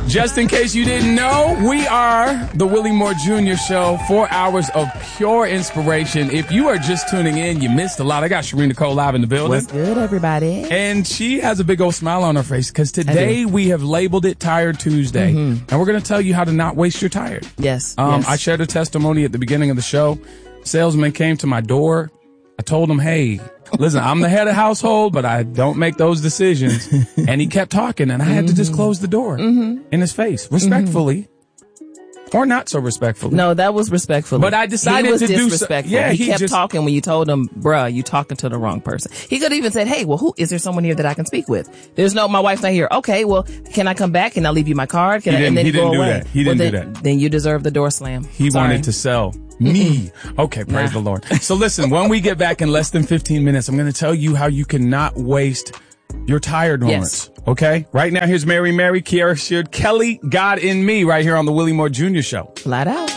Just in case you didn't know, we are the Willie Moore Jr. Show, 4 hours of pure inspiration. If you are just tuning in, you missed a lot. I got Shereen Nicole live in the building. What's good, everybody? And she has a big old smile on her face because today we have labeled it Tired Tuesday. And we're going to tell you how to not waste your tired. Yes. I shared a testimony at the beginning of the show. Salesman came to my door. I told him, hey, listen, I'm the head of household, but I don't make those decisions. And he kept talking, and I had to just close the door in his face, respectfully, or not so respectfully. No, that was respectfully. But I decided to do disrespectful. Yeah, he kept talking when you told him, bruh, you talking to the wrong person. He could have even said, hey, well, is there someone here that I can speak with? My wife's not here. Okay, well, can I come back? Can I leave you my card? He didn't do that. He didn't do that. Then you deserve the door slam. He wanted to sell me. Okay, praise the Lord. So listen, when we get back in less than 15 minutes, I'm going to tell you how you cannot waste your tired moments. Yes. Okay? Right now, here's Mary, Kiara Sheard, Kelly, God in Me, right here on the Willie Moore Jr. Show. Flat out.